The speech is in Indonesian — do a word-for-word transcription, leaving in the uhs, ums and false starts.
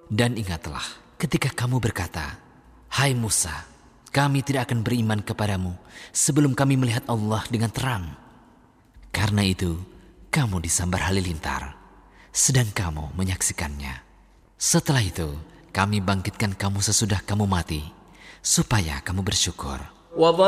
Dan ingatlah ketika kamu berkata, "Hai Musa, kami tidak akan beriman kepadamu sebelum kami melihat Allah dengan terang." Karena itu, kamu disambar halilintar, sedang kamu menyaksikannya. Setelah itu, kami bangkitkan kamu sesudah kamu mati, supaya kamu bersyukur.